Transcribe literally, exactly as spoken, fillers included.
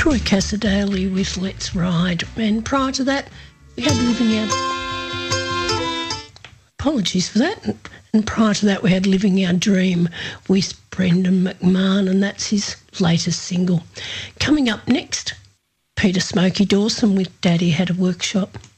Troy Cassadaly with Let's Ride. And prior to that, we had Living Our... Apologies for that. And prior to that, we had Living Our Dream with Brendan McMahon, and that's his latest single. Coming up next, Peter Smokey Dawson with Daddy Had a Workshop.